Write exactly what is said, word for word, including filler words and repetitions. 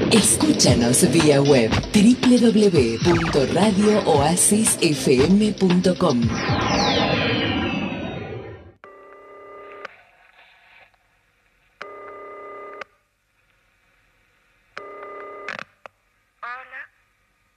Escúchanos vía web doble u doble u doble u punto radio oasis f m punto com.